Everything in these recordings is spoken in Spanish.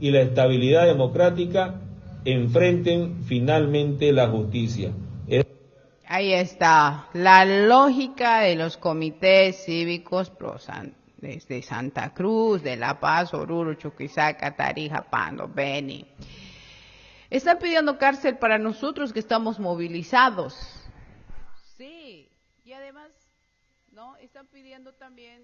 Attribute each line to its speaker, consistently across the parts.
Speaker 1: y la estabilidad democrática enfrenten finalmente la justicia.
Speaker 2: Ahí está la lógica de los comités cívicos desde Santa Cruz, de La Paz, Oruro, Chuquisaca, Tarija, Pando, Beni. Están pidiendo cárcel para nosotros que estamos movilizados. Sí, y además, ¿no? Están pidiendo también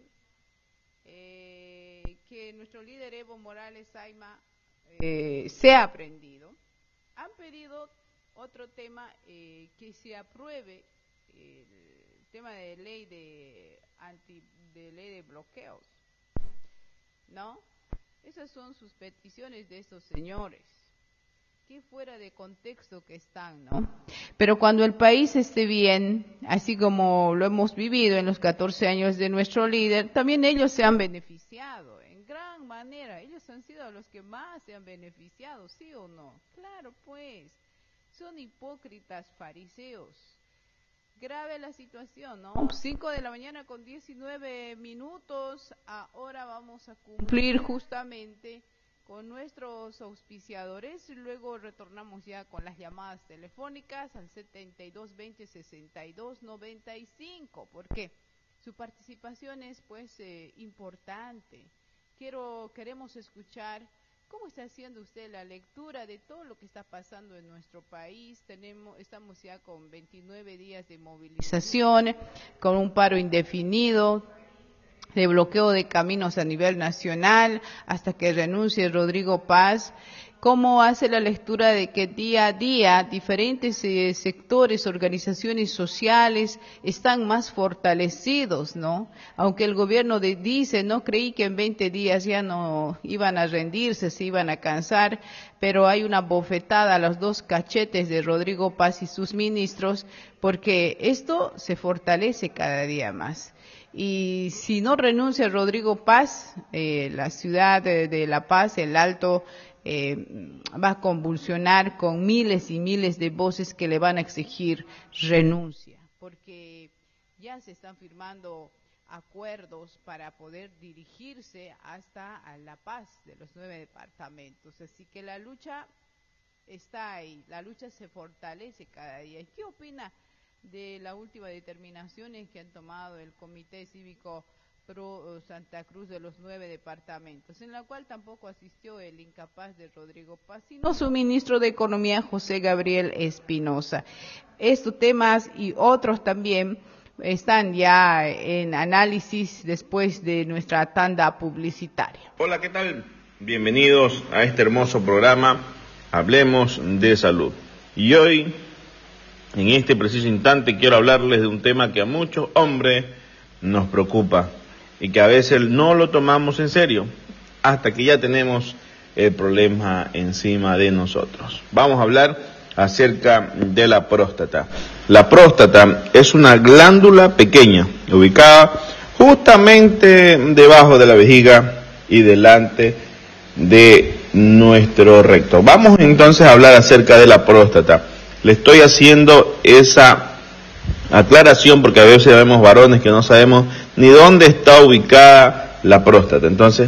Speaker 2: que nuestro líder Evo Morales Saima sea aprendido. Han pedido otro tema, que se apruebe el tema de ley de ley de bloqueos, ¿no? Esas son sus peticiones de estos señores. Qué fuera de contexto que están, ¿no? Pero cuando el país esté bien, así como lo hemos vivido en los 14 años de nuestro líder, también ellos se han beneficiado en gran manera. Ellos han sido los que más se han beneficiado, ¿sí o no? Claro, pues. Son hipócritas fariseos. Grave la situación, ¿no? 5 de la mañana con 19 minutos. Ahora vamos a cumplir justamente con nuestros auspiciadores. Luego retornamos ya con las llamadas telefónicas al 7220-6295. Porque su participación es, pues, importante. Queremos escuchar. ¿Cómo está haciendo usted la lectura de todo lo que está pasando en nuestro país? Estamos ya con 29 días de movilización, con un paro indefinido, de bloqueo de caminos a nivel nacional, hasta que renuncie Rodrigo Paz. ¿Cómo hace la lectura de que día a día diferentes sectores, organizaciones sociales están más fortalecidos, ¿no? Aunque el gobierno dice, no creí que en 20 días ya no iban a rendirse, se iban a cansar, pero hay una bofetada a los dos cachetes de Rodrigo Paz y sus ministros, porque esto se fortalece cada día más. Y si no renuncia Rodrigo Paz, la ciudad de La Paz, el Alto, va a convulsionar con miles y miles de voces que le van a exigir renuncia, porque ya se están firmando acuerdos para poder dirigirse hasta a La Paz de los 9 departamentos. Así que la lucha está ahí, la lucha se fortalece cada día. ¿Y qué opina de la última determinación que han tomado el Comité Cívico Pro Santa Cruz de los 9 departamentos, en la cual tampoco asistió el incapaz de Rodrigo Paz, sino su ministro de Economía, José Gabriel Espinosa? Estos temas y otros también están ya en análisis después de nuestra tanda publicitaria.
Speaker 3: Hola, ¿qué tal? Bienvenidos a este hermoso programa, Hablemos de Salud. Y hoy, en este preciso instante, quiero hablarles de un tema que a muchos hombres nos preocupa y que a veces no lo tomamos en serio hasta que ya tenemos el problema encima de nosotros. Vamos a hablar acerca de la próstata. La próstata es una glándula pequeña ubicada justamente debajo de la vejiga y delante de nuestro recto. Vamos entonces a hablar acerca de la próstata. Le estoy haciendo esa aclaración porque a veces vemos varones que no sabemos ni dónde está ubicada la próstata. Entonces,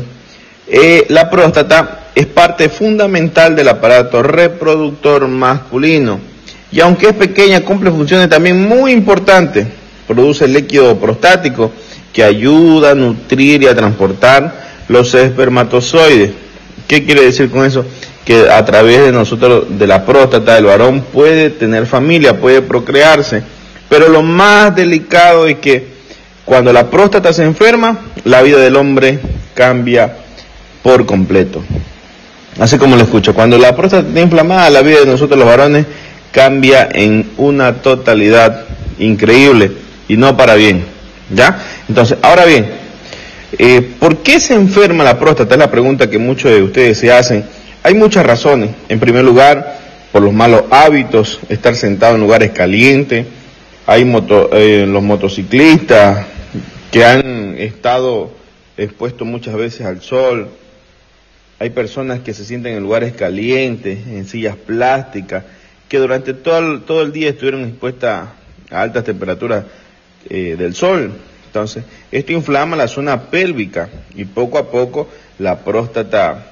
Speaker 3: la próstata es parte fundamental del aparato reproductor masculino y aunque es pequeña cumple funciones también muy importantes. Produce el líquido prostático que ayuda a nutrir y a transportar los espermatozoides. ¿Qué quiere decir con eso? Que a través de nosotros, de la próstata, el varón puede tener familia, puede procrearse. Pero lo más delicado es que cuando la próstata se enferma, la vida del hombre cambia por completo. Así como lo escucho, cuando la próstata está inflamada, la vida de nosotros los varones cambia en una totalidad increíble y no para bien, ¿ya? Entonces, ahora bien, ¿por qué se enferma la próstata? Es la pregunta que muchos de ustedes se hacen. Hay muchas razones. En primer lugar, por los malos hábitos, estar sentado en lugares calientes. Hay los motociclistas que han estado expuestos muchas veces al sol. Hay personas que se sienten en lugares calientes, en sillas plásticas, que durante todo el día estuvieron expuestas a altas temperaturas del sol. Entonces, esto inflama la zona pélvica y poco a poco la próstata